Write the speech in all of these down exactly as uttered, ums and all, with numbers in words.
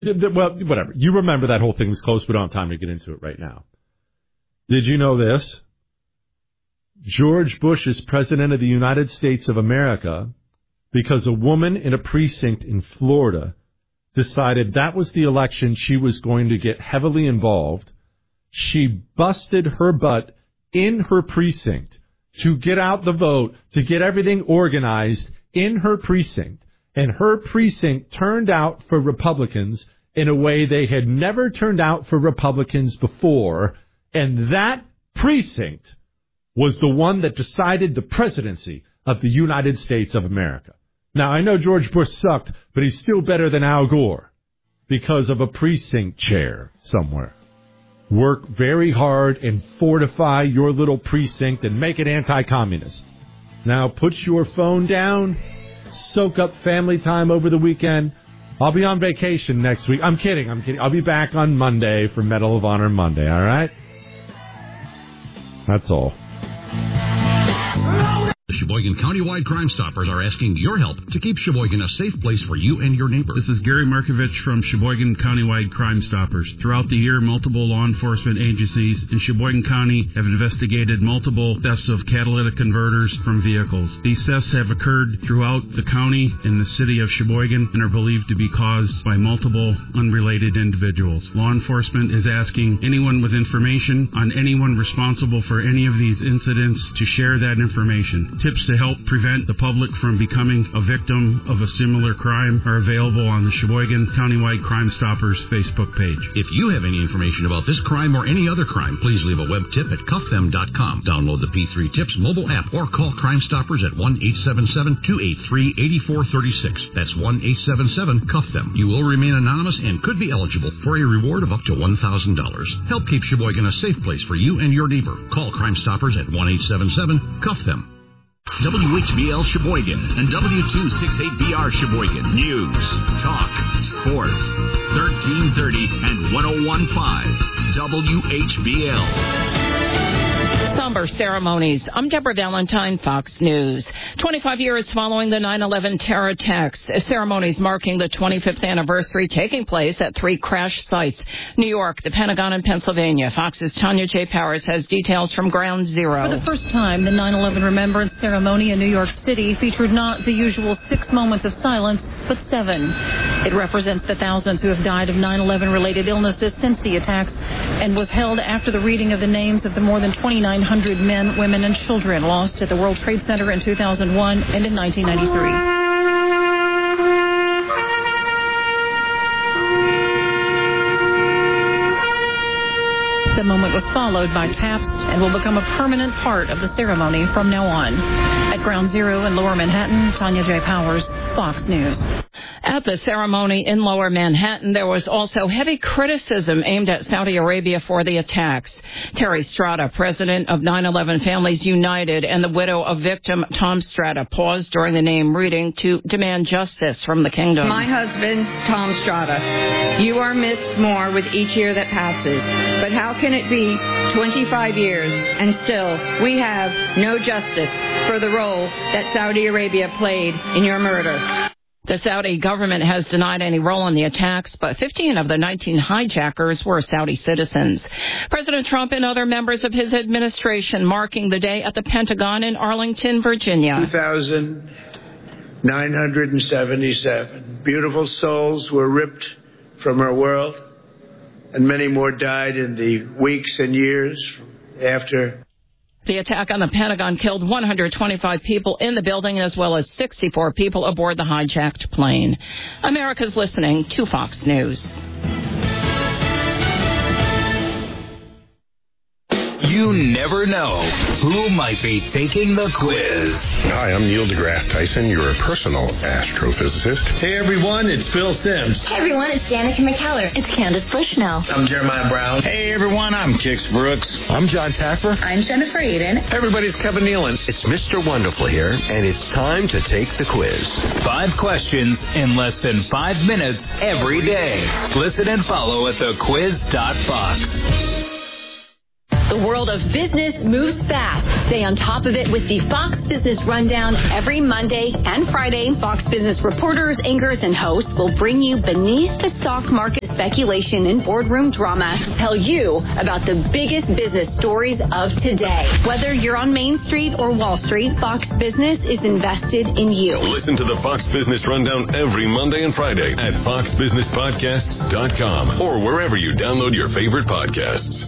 Well, whatever. You remember that whole thing was close. We don't have time to get into it right now. Did you know this? George Bush is president of the United States of America because a woman in a precinct in Florida decided that was the election she was going to get heavily involved. She busted her butt in her precinct to get out the vote, to get everything organized in her precinct. And her precinct turned out for Republicans in a way they had never turned out for Republicans before. And that precinct was the one that decided the presidency of the United States of America. Now, I know George Bush sucked, but he's still better than Al Gore because of a precinct chair somewhere. Work very hard and fortify your little precinct and make it anti-communist. Now, put your phone down, soak up family time over the weekend. I'll be on vacation next week. I'm kidding, I'm kidding. I'll be back on Monday for Medal of Honor Monday, all right? That's all. The Sheboygan Countywide Crime Stoppers are asking your help to keep Sheboygan a safe place for you and your neighbor. This is Gary Markovich from Sheboygan Countywide Crime Stoppers. Throughout the year, multiple law enforcement agencies in Sheboygan County have investigated multiple thefts of catalytic converters from vehicles. These thefts have occurred throughout the county and the city of Sheboygan and are believed to be caused by multiple unrelated individuals. Law enforcement is asking anyone with information on anyone responsible for any of these incidents to share that information. Tips to help prevent the public from becoming a victim of a similar crime are available on the Sheboygan Countywide Crime Stoppers Facebook page. If you have any information about this crime or any other crime, please leave a web tip at cuff them dot com. Download the P three Tips mobile app or call Crime Stoppers at one eight seven seven, two eight three, eight four three six. That's one eight seven seven, cuff them. You will remain anonymous and could be eligible for a reward of up to one thousand dollars. Help keep Sheboygan a safe place for you and your neighbor. Call Crime Stoppers at one eight seven seven, cuff them. W H B L Sheboygan and W two sixty-eight B R Sheboygan. News, talk, sports, thirteen thirty and ten fifteen. W H B L. Somber ceremonies. I'm Deborah Valentine, Fox News. twenty-five years following the nine eleven terror attacks, ceremonies marking the twenty-fifth anniversary taking place at three crash sites, New York, the Pentagon, and Pennsylvania. Fox's Tanya J. Powers has details from Ground Zero. For the first time, the nine eleven Remembrance Ceremony in New York City featured not the usual six moments of silence, but seven. It represents the thousands who have died of nine eleven-related illnesses since the attacks and was held after the reading of the names of the more than twenty-nine hundred men, women, and children lost at the World Trade Center in two thousand one and in nineteen ninety-three. The moment was followed by taps and will become a permanent part of the ceremony from now on. At Ground Zero in Lower Manhattan, Tanya J. Powers, Fox News. At the ceremony in Lower Manhattan, there was also heavy criticism aimed at Saudi Arabia for the attacks. Terry Strada, president of nine eleven Families United, and the widow of victim Tom Strada paused during the name reading to demand justice from the kingdom. My husband, Tom Strada, you are missed more with each year that passes. But how can it be twenty-five years and still we have no justice for the role that Saudi Arabia played in your murder? The Saudi government has denied any role in the attacks, but fifteen of the nineteen hijackers were Saudi citizens. President Trump and other members of his administration marking the day at the Pentagon in Arlington, Virginia. two thousand nine hundred seventy-seven beautiful souls were ripped from our world, and many more died in the weeks and years after. The attack on the Pentagon killed one hundred twenty-five people in the building as well as sixty-four people aboard the hijacked plane. America's listening to Fox News. You never know who might be taking the quiz. Hi, I'm Neil deGrasse Tyson, your personal astrophysicist. Hey, everyone, it's Phil Sims. Hey, everyone, it's Danica McKellar. It's Candace Bushnell. I'm Jeremiah Brown. Hey, everyone, I'm Kix Brooks. I'm John Taffer. I'm Jennifer Eden. Everybody's Kevin Nealon. It's Mister Wonderful here, and it's time to take the quiz. Five questions in less than five minutes every day. Listen and follow at the quiz dot fox. The world of business moves fast. Stay on top of it with the Fox Business Rundown every Monday and Friday. Fox Business reporters, anchors, and hosts will bring you beneath the stock market speculation and boardroom drama to tell you about the biggest business stories of today. Whether you're on Main Street or Wall Street, Fox Business is invested in you. Listen to the Fox Business Rundown every Monday and Friday at fox business podcasts dot com or wherever you download your favorite podcasts.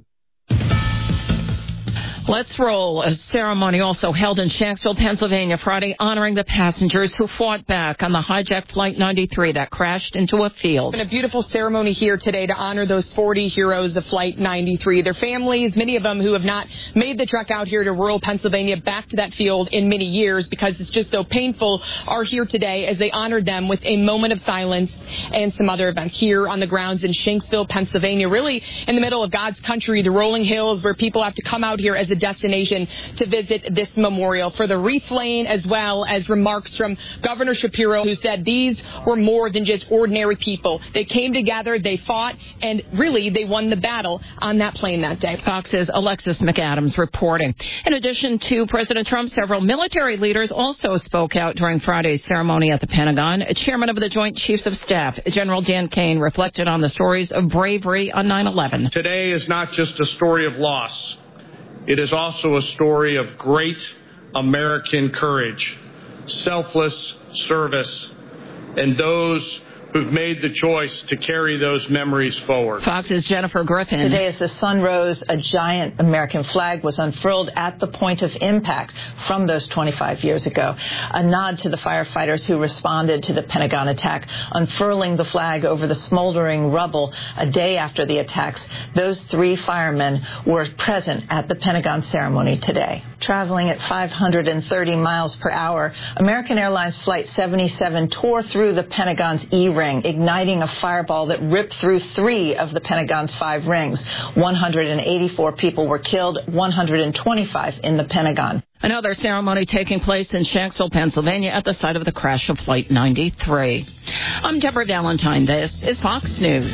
Let's roll. A ceremony also held in Shanksville, Pennsylvania, Friday, honoring the passengers who fought back on the hijacked Flight ninety-three that crashed into a field. It's been a beautiful ceremony here today to honor those forty heroes of Flight ninety-three. Their families, many of them who have not made the trek out here to rural Pennsylvania back to that field in many years because it's just so painful, are here today as they honored them with a moment of silence and some other events here on the grounds in Shanksville, Pennsylvania, really in the middle of God's country, the rolling hills where people have to come out here as a destination to visit this memorial for the wreath laying, as well as remarks from Governor Shapiro, who said these were more than just ordinary people. They came together, they fought, and really they won the battle on that plane that day. Fox's Alexis McAdams reporting. In addition to President Trump, several military leaders also spoke out during Friday's ceremony at the Pentagon. Chairman of the Joint Chiefs of Staff, General Dan Kane, reflected on the stories of bravery on nine eleven. Today is not just a story of loss. It is also a story of great American courage, selfless service, and those who've made the choice to carry those memories forward. Fox's Jennifer Griffin. Today, as the sun rose, a giant American flag was unfurled at the point of impact from those twenty-five years ago. A nod to the firefighters who responded to the Pentagon attack, unfurling the flag over the smoldering rubble a day after the attacks. Those three firemen were present at the Pentagon ceremony today. Traveling at five hundred thirty miles per hour, American Airlines Flight seventy-seven tore through the Pentagon's E ring, igniting a fireball that ripped through three of the Pentagon's five rings. one hundred eighty-four people were killed, one hundred twenty-five in the Pentagon. Another ceremony taking place in Shanksville, Pennsylvania, at the site of the crash of Flight ninety-three. I'm Deborah Valentine. This is Fox News.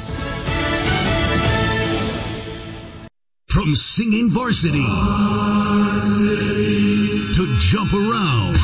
From singing varsity to jump around,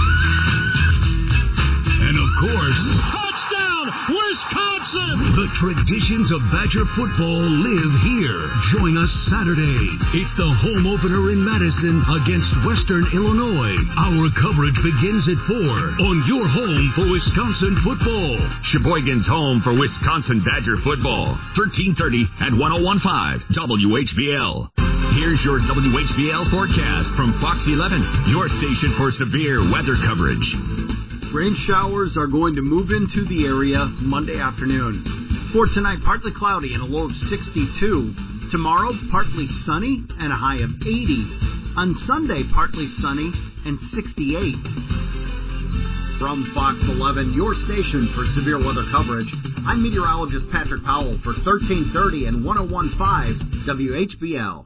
and of course, touchdown, Wisconsin! The traditions of Badger football live here. Join us Saturday. It's the home opener in Madison against Western Illinois. Our coverage begins at four on your home for Wisconsin football. Sheboygan's home for Wisconsin Badger football. thirteen thirty and one oh one point five W H B L. Here's your W H B L forecast from Fox eleven, your station for severe weather coverage. Rain showers are going to move into the area Monday afternoon. For tonight, partly cloudy and a low of sixty-two. Tomorrow, partly sunny and a high of eighty. On Sunday, partly sunny and sixty-eight. From Fox eleven, your station for severe weather coverage, I'm meteorologist Patrick Powell for thirteen thirty and one oh one point five W H B L.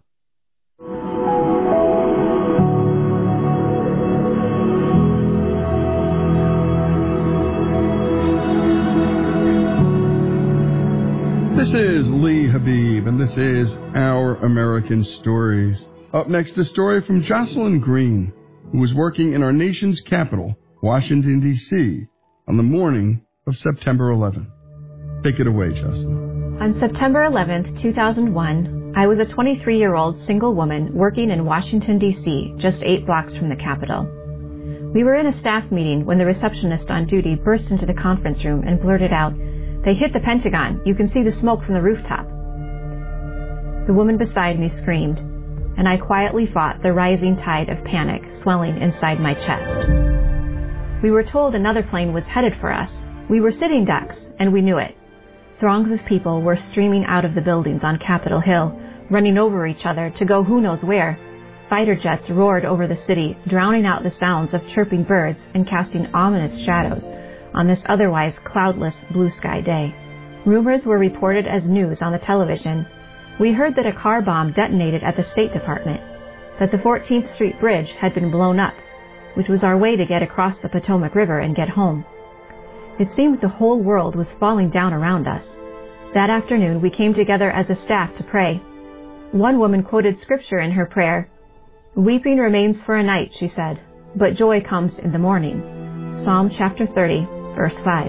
This is Lee Habib, and this is Our American Stories. Up next, a story from Jocelyn Green, who was working in our nation's capital, Washington, D C, on the morning of September eleventh. Take it away, Jocelyn. On September eleventh, two thousand one, I was a twenty-three-year-old single woman working in Washington, D C, just eight blocks from the Capitol. We were in a staff meeting when the receptionist on duty burst into the conference room and blurted out, "They hit the Pentagon. You can see the smoke from the rooftop." The woman beside me screamed, and I quietly fought the rising tide of panic swelling inside my chest. We were told another plane was headed for us. We were sitting ducks, and we knew it. Throngs of people were streaming out of the buildings on Capitol Hill, running over each other to go who knows where. Fighter jets roared over the city, drowning out the sounds of chirping birds and casting ominous shadows on this otherwise cloudless blue sky day. Rumors were reported as news on the television. We heard that a car bomb detonated at the State Department, that the fourteenth Street Bridge had been blown up, which was our way to get across the Potomac River and get home. It seemed the whole world was falling down around us. That afternoon, we came together as a staff to pray. One woman quoted scripture in her prayer. "Weeping remains for a night," she said, "but joy comes in the morning." Psalm chapter thirty, verse five.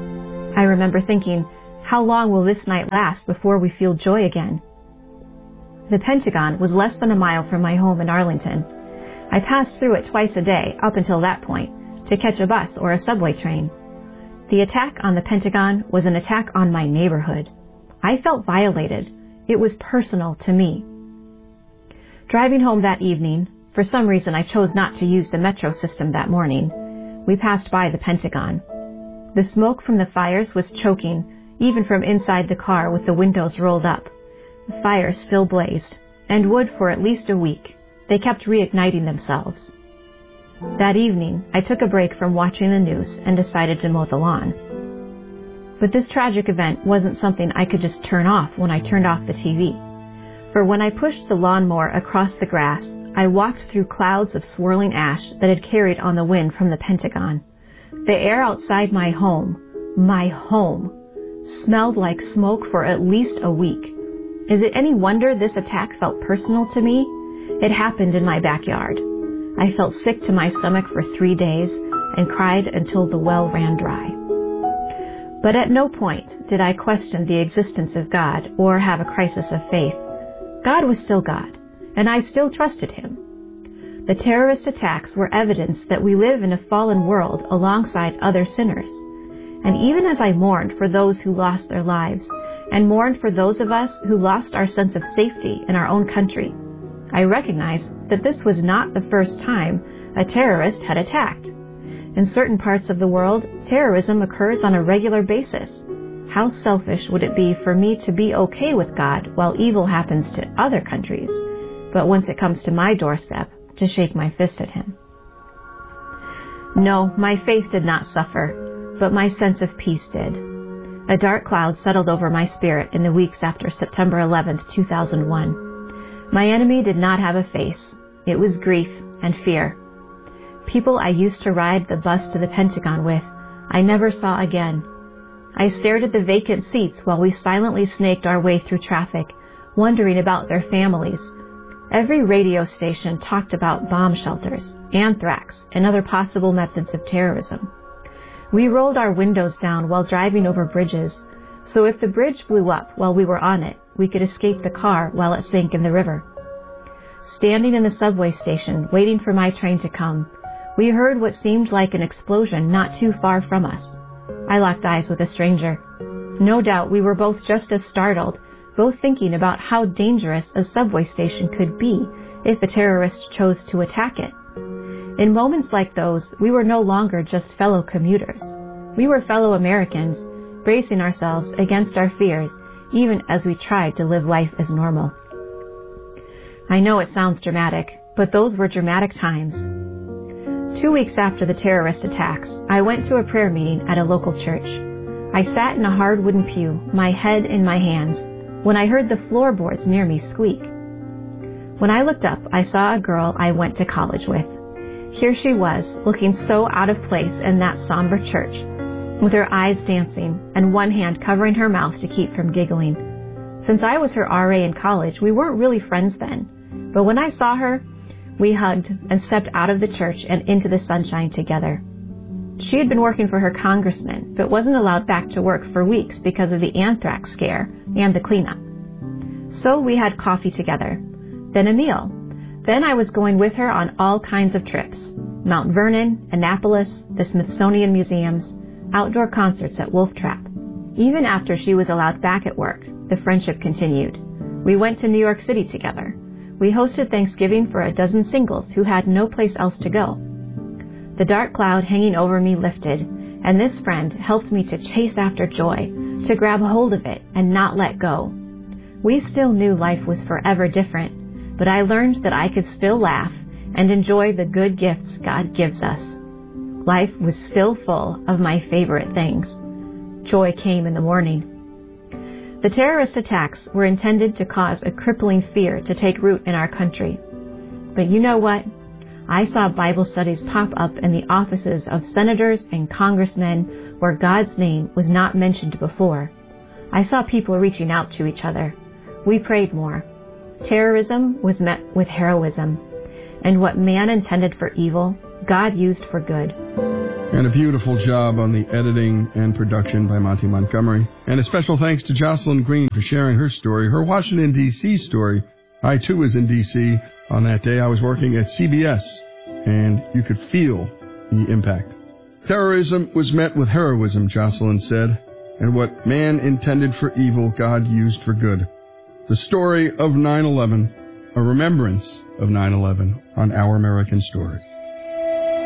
I remember thinking, how long will this night last before we feel joy again? The Pentagon was less than a mile from my home in Arlington. I passed through it twice a day up until that point to catch a bus or a subway train. The attack on the Pentagon was an attack on my neighborhood. I felt violated. It was personal to me. Driving home that evening, for some reason I chose not to use the metro system that morning, we passed by the Pentagon. The smoke from the fires was choking, even from inside the car with the windows rolled up. The fires still blazed, and would for at least a week. They kept reigniting themselves. That evening, I took a break from watching the news and decided to mow the lawn. But this tragic event wasn't something I could just turn off when I turned off the T V. For when I pushed the lawnmower across the grass, I walked through clouds of swirling ash that had carried on the wind from the Pentagon. The air outside my home, my home, smelled like smoke for at least a week. Is it any wonder this attack felt personal to me? It happened in my backyard. I felt sick to my stomach for three days and cried until the well ran dry. But at no point did I question the existence of God or have a crisis of faith. God was still God, and I still trusted Him. The terrorist attacks were evidence that we live in a fallen world alongside other sinners. And even as I mourned for those who lost their lives, and mourned for those of us who lost our sense of safety in our own country, I recognized that this was not the first time a terrorist had attacked. In certain parts of the world, terrorism occurs on a regular basis. How selfish would it be for me to be okay with God while evil happens to other countries, but once it comes to my doorstep, to shake my fist at Him? No, my faith did not suffer, but my sense of peace did. A dark cloud settled over my spirit in the weeks after September eleventh, two thousand one. My enemy did not have a face. It was grief and fear. People I used to ride the bus to the Pentagon with, I never saw again. I stared at the vacant seats while we silently snaked our way through traffic, wondering about their families. Every radio station talked about bomb shelters, anthrax, and other possible methods of terrorism. We rolled our windows down while driving over bridges, so if the bridge blew up while we were on it, we could escape the car while it sank in the river. Standing in the subway station, waiting for my train to come, we heard what seemed like an explosion not too far from us. I locked eyes with a stranger. No doubt we were both just as startled, both thinking about how dangerous a subway station could be if a terrorist chose to attack it. In moments like those, we were no longer just fellow commuters. We were fellow Americans, bracing ourselves against our fears, even as we tried to live life as normal. I know it sounds dramatic, but those were dramatic times. Two weeks after the terrorist attacks, I went to a prayer meeting at a local church. I sat in a hard wooden pew, my head in my hands, when I heard the floorboards near me squeak. When I looked up, I saw a girl I went to college with. Here she was, looking so out of place in that somber church, with her eyes dancing and one hand covering her mouth to keep from giggling. Since I was her R A in college, we weren't really friends then, but when I saw her, we hugged and stepped out of the church and into the sunshine together. She had been working for her congressman, but wasn't allowed back to work for weeks because of the anthrax scare and the cleanup. So we had coffee together, then a meal. Then I was going with her on all kinds of trips: Mount Vernon, Annapolis, the Smithsonian Museums, outdoor concerts at Wolf Trap. Even after she was allowed back at work, the friendship continued. We went to New York City together. We hosted Thanksgiving for a dozen singles who had no place else to go. The dark cloud hanging over me lifted, and this friend helped me to chase after joy, to grab hold of it and not let go. We still knew life was forever different, but I learned that I could still laugh and enjoy the good gifts God gives us. Life was still full of my favorite things. Joy came in the morning. The terrorist attacks were intended to cause a crippling fear to take root in our country. But you know what? I saw Bible studies pop up in the offices of senators and congressmen where God's name was not mentioned before. I saw people reaching out to each other. We prayed more. Terrorism was met with heroism, and what man intended for evil, God used for good. And a beautiful job on the editing and production by Monty Montgomery. And a special thanks to Jocelyn Green for sharing her story, her Washington, D C story. I, too, was in D C on that day. I was working at C B S, and you could feel the impact. Terrorism was met with heroism, Jocelyn said, and what man intended for evil, God used for good. The story of nine eleven, a remembrance of nine eleven on Our American Stories.